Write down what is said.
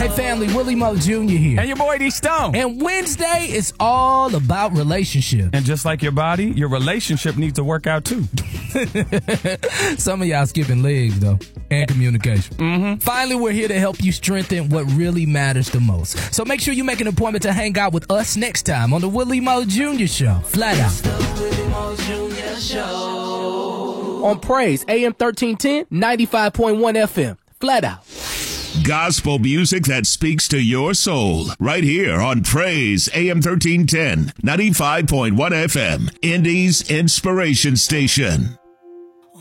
Hey family, Willie Mo Jr. here. And your boy D Stone. And Wednesday is all about relationships. And just like your body, your relationship needs to work out too. Some of y'all skipping legs though. And communication. Finally, we're here to help you strengthen what really matters the most. So make sure you make an appointment to hang out with us next time on the Willie Mo Jr. Show. Flat out. The Willie Mo Jr. Show. On Praise, AM 1310, 95.1 FM. Flat out. Gospel music that speaks to your soul. Right here on Praise, AM 1310, 95.1 FM. Indy's Inspiration Station.